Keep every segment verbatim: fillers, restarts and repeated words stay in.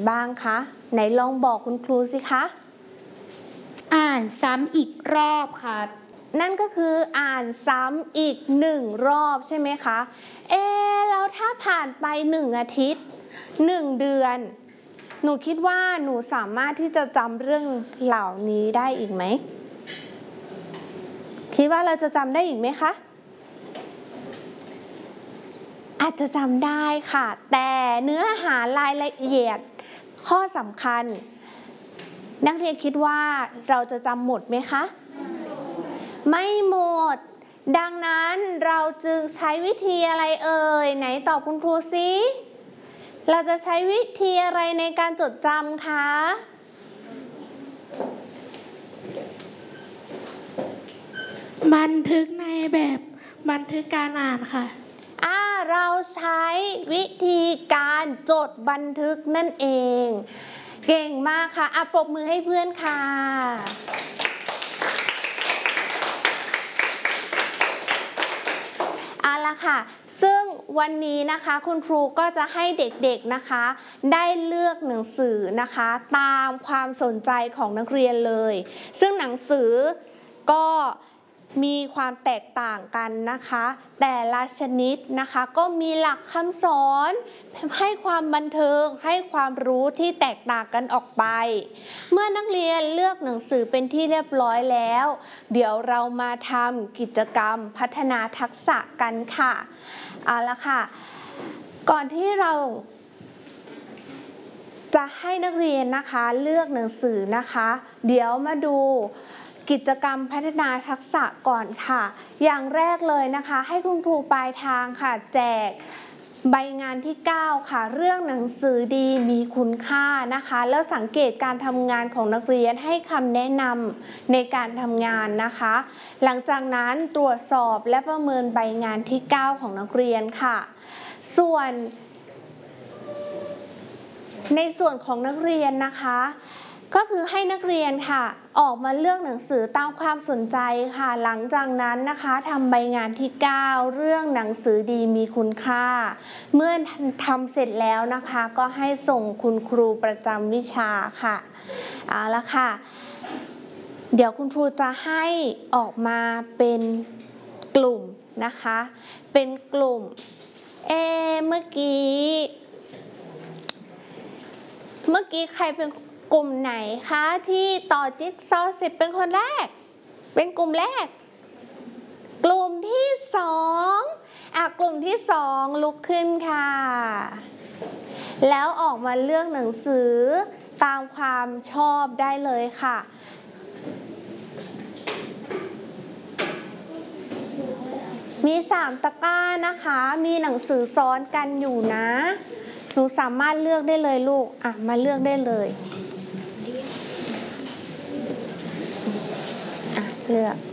บ้างคะไหนลองบอกคุณครูสิคะอ่านซ้ำอีกรอบครับนั่นก็คืออ่านซ้ำอีกหนึ่งรอบใช่ไหมคะเอ๊แล้วถ้าผ่านไปหนึ่งอาทิตย์หนึ่งเดือนหนูคิดว่าหนูสามารถที่จะจำเรื่องเหล่านี้ได้อีกไหมคิดว่าเราจะจำได้อีกไหมคะอาจจะจำได้ค่ะแต่เนื้อหารายละเอียดข้อสำคัญนักเรียนคิดว่าเราจะจำหมดไหมคะไม่หมดดังนั้นเราจึงใช้วิธีอะไรเอ่ยไหนตอบคุณครูซิเราจะใช้วิธีอะไรในการจดจำคะบันทึกในแบบบันทึกการอ่านค่ะอ่าเราใช้วิธีการจดบันทึกนั่นเองเก่งมากค่ะอ่ะปรบมือให้เพื่อนค่ะเอาละค่ะซึ่งวันนี้นะคะคุณครูก็จะให้เด็กๆนะคะได้เลือกหนังสือนะคะตามความสนใจของนักเรียนเลยซึ่งหนังสือก็มีความแตกต่างกันนะคะแต่ละชนิดนะคะก็มีหลักคำสอนให้ความบันเทิงให้ความรู้ที่แตกต่างกันออกไปเมื่อนักเรียนเลือกหนังสือเป็นที่เรียบร้อยแล้วเดี๋ยวเรามาทำกิจกรรมพัฒนาทักษะกันค่ะเอาละค่ะก่อนที่เราจะให้นักเรียนนะคะเลือกหนังสือนะคะเดี๋ยวมาดูกิจกรรมพัฒนาทักษะก่อนค่ะอย่างแรกเลยนะคะให้คุณครูปลายทางค่ะแจกใบงานที่เก้าค่ะเรื่องหนังสือดีมีคุณค่านะคะแล้วสังเกตการทำงานของนักเรียนให้คำแนะนำในการทำงานนะคะหลังจากนั้นตรวจสอบและประเมินใบงานที่เก้าของนักเรียนค่ะส่วนในส่วนของนักเรียนนะคะก็คือให้นักเรียนค่ะออกมาเลือกหนังสือตามความสนใจค่ะหลังจากนั้นนะคะทำใบงานที่เก้าเรื่องหนังสือดีมีคุณค่าเมื่อทำเสร็จแล้วนะคะก็ให้ส่งคุณครูประจำวิชาค่ะเอาละค่ะเดี๋ยวคุณครูจะให้ออกมาเป็นกลุ่มนะคะเป็นกลุ่มเอเมื่อกี้เมื่อกี้ใครเป็นกลุ่มไหนคะที่ต่อจิ๊กซอว์เสร็จเป็นคนแรกเป็นกลุ่มแรกกลุ่มที่สองอ่ะกลุ่มที่สองลุกขึ้นค่ะแล้วออกมาเลือกหนังสือตามความชอบได้เลยค่ะมีสามตะกร้านะคะมีหนังสือซ้อนกันอยู่นะหนูสามารถเลือกได้เลยลูกอ่ะมาเลือกได้เลยอ่ะเลือก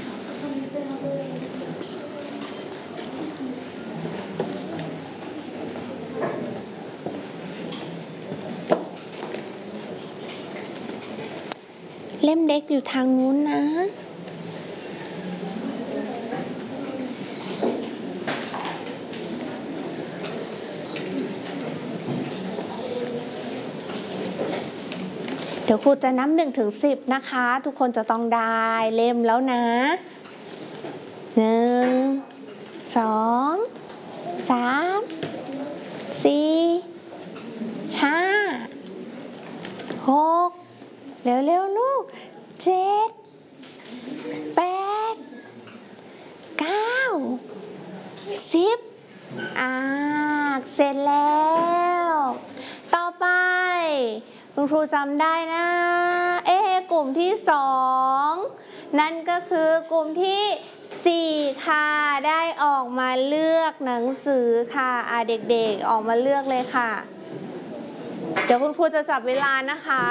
เล่มเล็กอยู่ทางนู้นนะเดี๋ยวครูจะนับหนึ่งถึงสิบนะคะทุกคนจะต้องได้เล่มแล้วนะหนึ่งสองสามสี่ห้าหกเร็วๆลูกเจ็ดแปดเก้าสิบอ่าเสร็จแล้วต่อไปคุณครูจำได้นะเอ๊ะกลุ่มที่สองนั่นก็คือกลุ่มที่สี่ค่ะได้ออกมาเลือกหนังสือค่ะอ่ะเด็กๆออกมาเลือกเลยค่ะเดี๋ยวคุณครูจะจับเวลานะคะ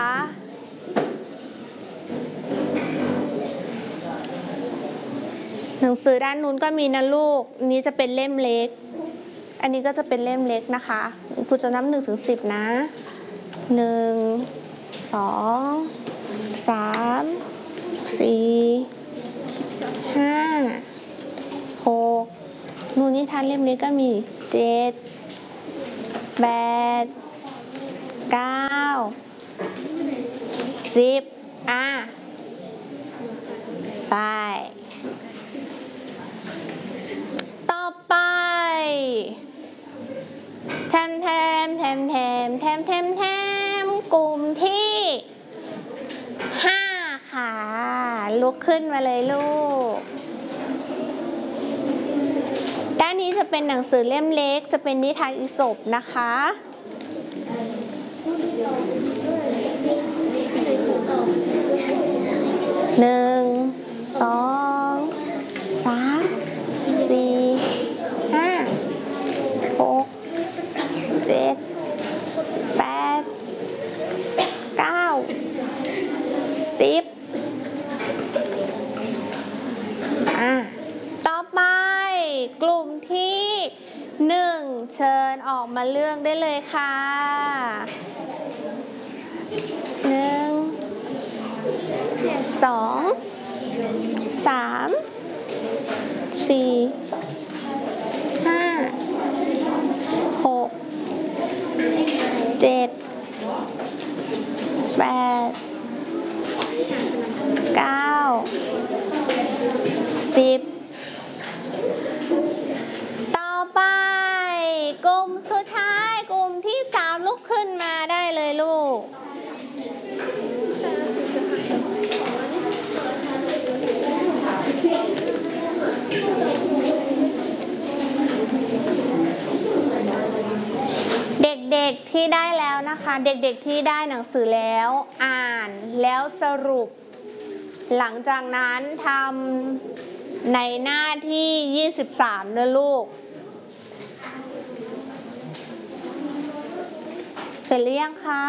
หนังสือด้านนู้นก็มีนะลูกอันนี้จะเป็นเล่มเล็กอันนี้ก็จะเป็นเล่มเล็กนะคะครูจะนับหนึ่งถึงสิบนะหนึ่งสองสามสี่ห้าหกนูนนิทานเล่มนี้ก็มีเจ็ดแปดเก้าสิบอ่ะไปต่อไปแทมแทมแทมแทมแทมแทมแทมกลุ่มที่ห้าค่ะลุกขึ้นมาเลยลูกด้านนี้จะเป็นหนังสือเล่มเล็กจะเป็นนิทานอีสปนะคะหนึ่งสองสามสี่ห้าหกเจ็ดแปดเก้าสิบอ่ะต่อไปกลุ่มที่หนึ่งเชิญออกมาเลือกได้เลยค่ะหนึ่งสองสามสี่ห้าหกเจ็ดแปดเก้าสิบต่อไปกลุ่มสุดท้ายกลุ่มที่สามลุกขึ้นมาได้เลยลูกเด็กๆที่ได้แล้วนะคะเด็กๆที่ได้หนังสือแล้วอ่านแล้วสรุปหลังจากนั้นทำในหน้าที่ยี่สิบสามนะลูกเสร็จหรือยังคะ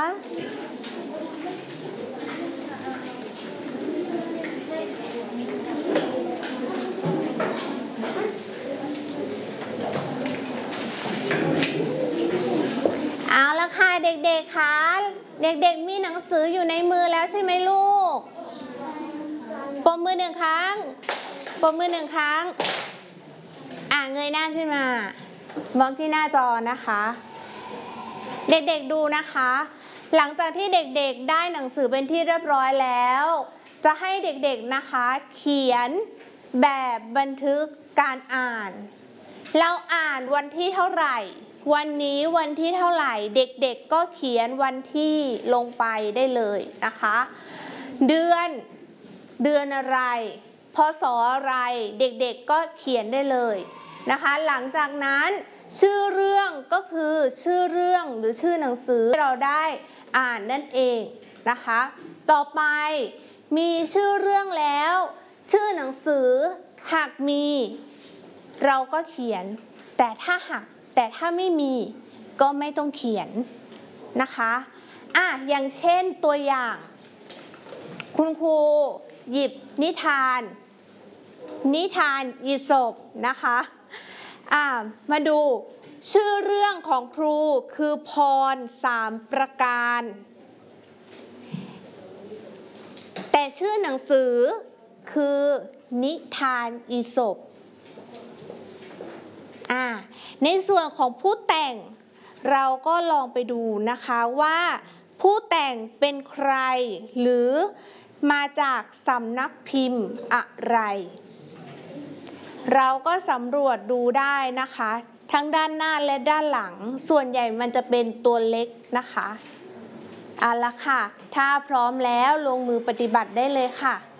เอาละค่ะเด็กๆคะเด็กๆมีหนังสืออยู่ในมือแล้วใช่ไหมลูกปรบมือหนึ่งครั้งปรบมือหนึ่งครั้งอ่ะเงยหน้าขึ้นมามองที่หน้าจอนะคะเด็กๆดูนะคะหลังจากที่เด็กๆได้หนังสือเป็นที่เรียบร้อยแล้วจะให้เด็กๆนะคะเขียนแบบบันทึกการอ่านเราอ่านวันที่เท่าไหร่วันนี้วันที่เท่าไหร่เด็กๆก็เขียนวันที่ลงไปได้เลยนะคะเดือนเดือนอะไรพศอะไรเด็กๆก็เขียนได้เลยนะคะหลังจากนั้นชื่อเรื่องก็คือชื่อเรื่องหรือชื่อหนังสือที่เราได้อ่านนั่นเองนะคะต่อไปมีชื่อเรื่องแล้วชื่อหนังสือหากมีเราก็เขียนแต่ถ้าหากแต่ถ้าไม่มีก็ไม่ต้องเขียนนะคะอ่ะอย่างเช่นตัวอย่างคุณครูหยิบนิทานนิทานอีสปนะคะอ่ะมาดูชื่อเรื่องของครูคือพรสามประการแต่ชื่อหนังสือคือนิทานอีสปอ่ะในส่วนของผู้แต่งเราก็ลองไปดูนะคะว่าผู้แต่งเป็นใครหรือมาจากสำนักพิมพ์อะไรเราก็สำรวจดูได้นะคะทั้งด้านหน้าและด้านหลังส่วนใหญ่มันจะเป็นตัวเล็กนะคะเอาละค่ะถ้าพร้อมแล้วลงมือปฏิบัติได้เลยค่ะ